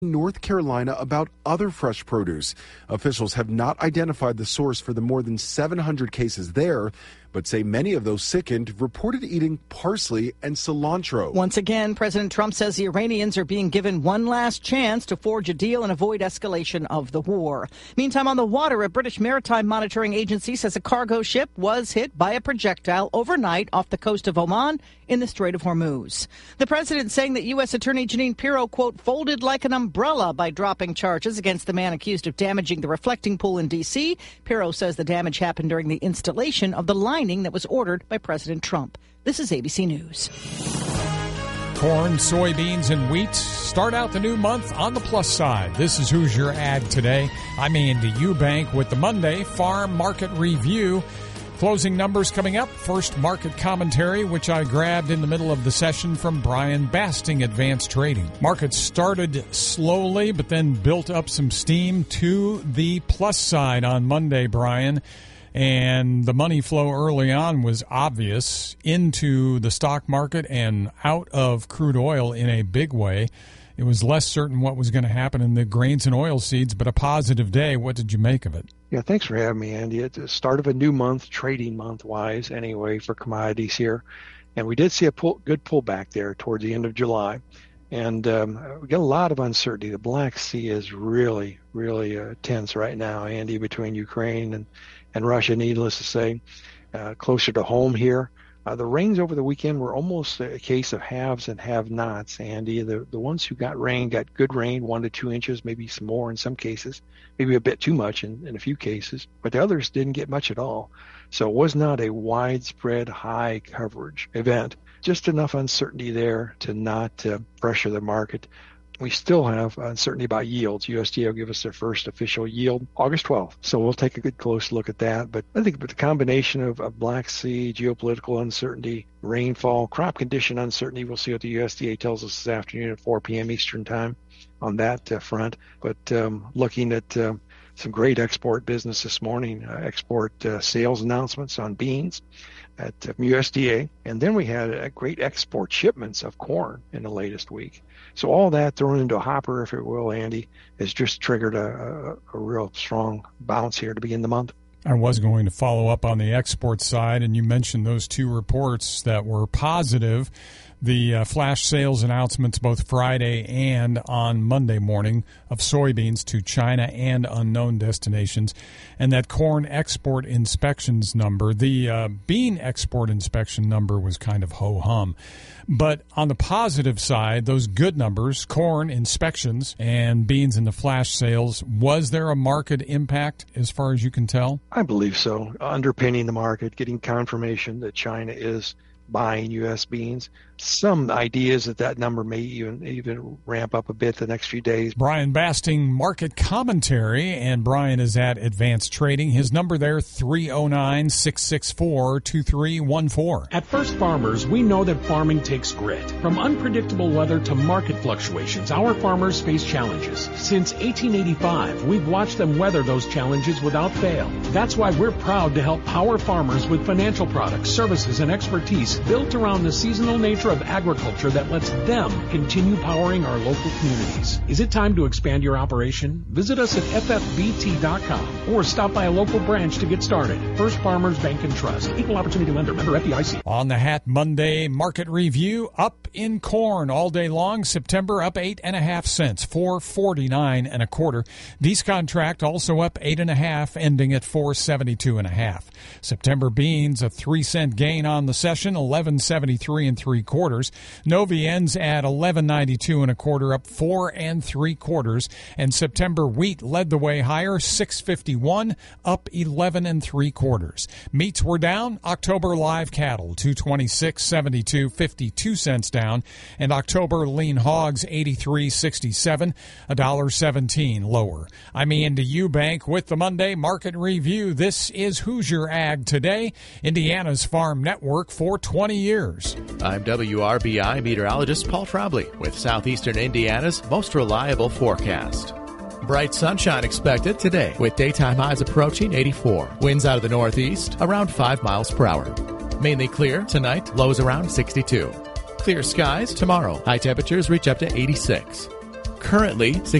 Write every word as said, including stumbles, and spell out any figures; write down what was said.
North Carolina about other fresh produce. Officials have not identified the source for the more than seven hundred cases there, but say many of those sickened reported eating parsley and cilantro. Once again, President Trump says the Iranians are being given one last chance to forge a deal and avoid escalation of the war. Meantime, on the water, a British maritime monitoring agency says a cargo ship was hit by a projectile overnight off the coast of Oman in the Strait of Hormuz. The president saying that U S. Attorney Jeanine Pirro, quote, folded like an umbrella by dropping charges against the man accused of damaging the reflecting pool in D C. Pirro says the damage happened during the installation of the lining that was ordered by President Trump. This is A B C News. Corn, soybeans, and wheat start out the new month on the plus side. This is Who's Your Ag Today. I'm Andy Eubank with the Monday Farm Market Review. Closing numbers coming up. First, market commentary, which I grabbed in the middle of the session from Brian Basting, Advanced Trading. Markets started slowly, but then built up some steam to the plus side on Monday, Brian. And the money flow early on was obvious into the stock market and out of crude oil in a big way. It was less certain what was going to happen in the grains and oilseeds, but a positive day. What did you make of it? Yeah, thanks for having me, Andy. It's the start of a new month, trading month-wise anyway, for commodities here. And we did see a pull, good pullback there towards the end of July. And um, we got a lot of uncertainty. The Black Sea is really, really uh, tense right now, Andy, between Ukraine and, and Russia, needless to say. Uh, closer to home here. Uh, the rains over the weekend were almost a case of haves and have-nots, Andy. The the ones who got rain got good rain, one to two inches, maybe some more in some cases, maybe a bit too much in, in a few cases. But the others didn't get much at all. So it was not a widespread high coverage event. Just enough uncertainty there to not uh, pressure the market. We still have uncertainty about yields. U S D A will give us their first official yield August twelfth. So we'll take a good close look at that. But I think with the combination of, of Black Sea, geopolitical uncertainty, rainfall, crop condition uncertainty, we'll see what the U S D A tells us this afternoon at four p.m. Eastern time on that uh, front. But um, looking at uh, some great export business this morning, uh, export uh, sales announcements on beans at uh, U S D A. And then we had uh, great export shipments of corn in the latest week. So all that thrown into a hopper, if it will, Andy, has just triggered a, a, a real strong bounce here to begin the month. I was going to follow up on the export side, and you mentioned those two reports that were positive. The uh, flash sales announcements both Friday and on Monday morning of soybeans to China and unknown destinations, and that corn export inspections number. The uh, bean export inspection number was kind of ho-hum. But on the positive side, those good numbers, corn inspections and beans in the flash sales, was there a market impact as far as you can tell? I believe so. Underpinning the market, getting confirmation that China is buying U S beans. Some ideas that that number may even even ramp up a bit the next few days. Brian Basting, market commentary, and Brian is at Advanced Trading. His number there, three oh nine, six six four, two three one four. At First Farmers, we know that farming takes grit. From unpredictable weather to market fluctuations, our farmers face challenges. Since eighteen eighty-five, we've watched them weather those challenges without fail. That's why we're proud to help power farmers with financial products, services, and expertise built around the seasonal nature of agriculture that lets them continue powering our local communities. Is it time to expand your operation? Visit us at F F B T dot com or stop by a local branch to get started. First Farmers Bank and Trust. Equal Opportunity Lender. Member F D I C. On the Hat Monday market review, up in corn all day long. September up eight and a half cents, four forty-nine and a quarter. These contract also up eight and a half, ending at four seventy-two and a half. September beans a three cent gain on the session, eleven seventy-three and three quarters. Novi ends at eleven ninety-two and a quarter, up four and three quarters. And September wheat led the way higher, six fifty-one, up eleven and three quarters. Meats were down. October live cattle two twenty-six seventy-two, fifty-two cents down, and October lean hogs eighty-three sixty-seven, one dollar seventeen lower. I'm Andy Eubank with the Monday Market Review. This is Hoosier Ag Today, Indiana's farm network for twenty years. I'm W R B I meteorologist Paul Trombley with Southeastern Indiana's most reliable forecast. Bright sunshine expected today with daytime highs approaching eighty-four. Winds out of the northeast around five miles per hour. Mainly clear tonight, lows around sixty-two. Clear skies tomorrow. High temperatures reach up to eighty-six. Currently,